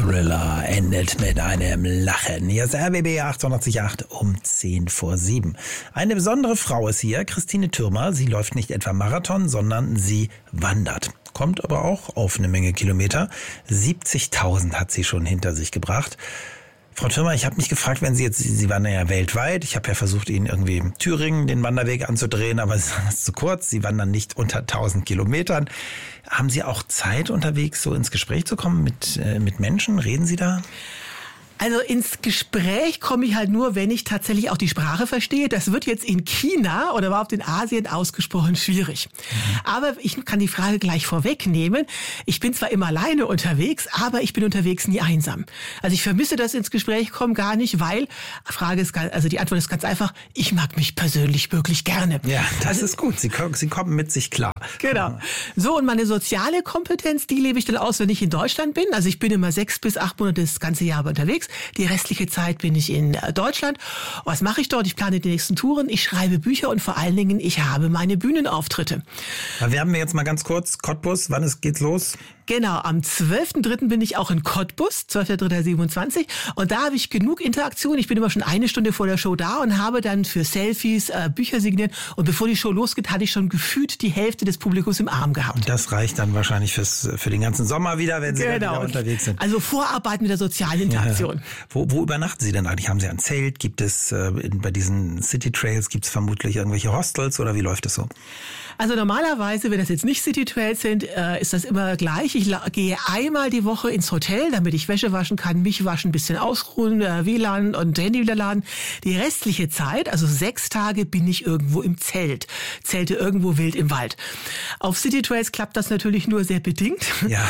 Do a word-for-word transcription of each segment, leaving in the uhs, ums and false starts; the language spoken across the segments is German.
Thriller endet mit einem Lachen. Hier ist R B B achtundachtzig Komma acht um zehn vor sieben. Eine besondere Frau ist hier, Christine Thürmer. Sie läuft nicht etwa Marathon, sondern sie wandert. Kommt aber auch auf eine Menge Kilometer. siebzigtausend hat sie schon hinter sich gebracht. Frau Thürmer, ich habe mich gefragt, wenn Sie jetzt, Sie wandern ja weltweit. Ich habe ja versucht, Ihnen irgendwie in Thüringen den Wanderweg anzudrehen, aber es ist zu kurz. Sie wandern nicht unter tausend Kilometern. Haben Sie auch Zeit unterwegs, so ins Gespräch zu kommen mit, äh, mit Menschen? Reden Sie da? Also ins Gespräch komme ich halt nur, wenn ich tatsächlich auch die Sprache verstehe. Das wird jetzt in China oder überhaupt in Asien ausgesprochen schwierig. Mhm. Aber ich kann die Frage gleich vorwegnehmen. Ich bin zwar immer alleine unterwegs, aber ich bin unterwegs nie einsam. Also ich vermisse das ins Gespräch kommen gar nicht, weil Frage ist, also die Antwort ist ganz einfach. Ich mag mich persönlich wirklich gerne. Ja, das also, ist gut. Sie, Sie kommen mit sich klar. Genau. So, und meine soziale Kompetenz, die lebe ich dann aus, wenn ich in Deutschland bin. Also ich bin immer sechs bis acht Monate das ganze Jahr unterwegs. Die restliche Zeit bin ich in Deutschland. Was mache ich dort? Ich plane die nächsten Touren, ich schreibe Bücher und vor allen Dingen, ich habe meine Bühnenauftritte. Wir haben jetzt mal ganz kurz Cottbus. Wann ist, geht's los? Genau, am zwölften dritten bin ich auch in Cottbus, zwölfter dritter siebenundzwanzig. Und da habe ich genug Interaktion. Ich bin immer schon eine Stunde vor der Show da und habe dann für Selfies äh, Bücher signiert. Und bevor die Show losgeht, hatte ich schon gefühlt die Hälfte des Publikums im Arm gehabt. Und das reicht dann wahrscheinlich fürs, für den ganzen Sommer wieder, wenn Sie genau. wieder unterwegs sind. Also Vorarbeit mit der sozialen Interaktion. Ja. Wo, wo übernachten Sie denn eigentlich? Haben Sie ein Zelt? Gibt es äh, in, bei diesen City Trails, gibt es vermutlich irgendwelche Hostels oder wie läuft das so? Also normalerweise, wenn das jetzt nicht City Trails sind, äh, ist das immer gleich. Ich la- gehe einmal die Woche ins Hotel, damit ich Wäsche waschen kann, mich waschen, ein bisschen ausruhen, äh, W L A N und Handy wieder laden. Die restliche Zeit, also sechs Tage, bin ich irgendwo im Zelt. Zelte irgendwo wild im Wald. Auf City Trails klappt das natürlich nur sehr bedingt. Ja.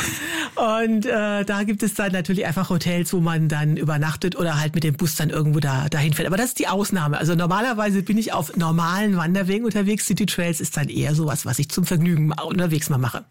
Und äh, da gibt es dann natürlich einfach Hotels, wo man dann übernachtet oder halt mit dem Bus dann irgendwo da dahin fährt. Aber das ist die Ausnahme. Also normalerweise bin ich auf normalen Wanderwegen unterwegs. City Trails ist dann eher sowas, was ich zum Vergnügen unterwegs mal mache.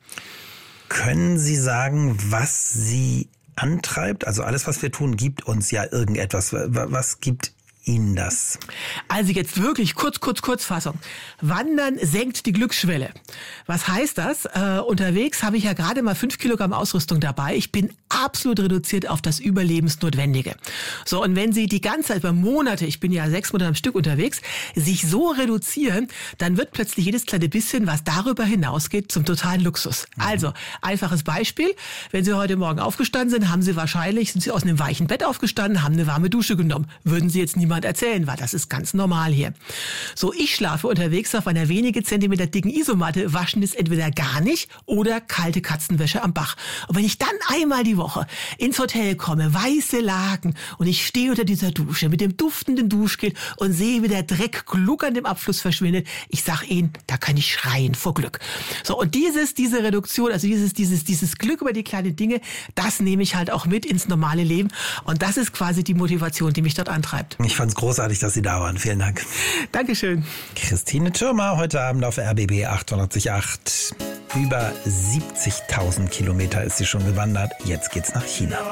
Können Sie sagen, was Sie antreibt? Also alles, was wir tun, gibt uns ja irgendetwas. Was gibt Ihnen das? Also jetzt wirklich kurz, kurz, Kurzfassung. Wandern senkt die Glücksschwelle. Was heißt das? Äh, unterwegs habe ich ja gerade mal fünf Kilogramm Ausrüstung dabei. Ich bin absolut reduziert auf das Überlebensnotwendige. So, und wenn Sie die ganze Zeit, über Monate, ich bin ja sechs Monate am Stück unterwegs, sich so reduzieren, dann wird plötzlich jedes kleine bisschen, was darüber hinausgeht, zum totalen Luxus. Mhm. Also, einfaches Beispiel. Wenn Sie heute Morgen aufgestanden sind, haben Sie wahrscheinlich, sind Sie aus einem weichen Bett aufgestanden, haben eine warme Dusche genommen. Würden Sie jetzt niemand erzählen, weil das ist ganz normal hier. So, ich schlafe unterwegs auf einer wenige Zentimeter dicken Isomatte, waschen ist entweder gar nicht oder kalte Katzenwäsche am Bach. Und wenn ich dann einmal die Woche ins Hotel komme, weiße Laken und ich stehe unter dieser Dusche mit dem duftenden Duschgel und sehe, wie der Dreck gluckernd im Abfluss verschwindet, ich sag Ihnen, da kann ich schreien vor Glück. So, und dieses, diese Reduktion, also dieses, dieses, dieses Glück über die kleinen Dinge, das nehme ich halt auch mit ins normale Leben und das ist quasi die Motivation, die mich dort antreibt. Ich fand's großartig, dass Sie da waren. Vielen Dank. Dankeschön. Christine Thürmer, heute Abend auf R B B achtundachtzig Komma acht. Über siebzigtausend Kilometer ist sie schon gewandert. Jetzt geht's nach China.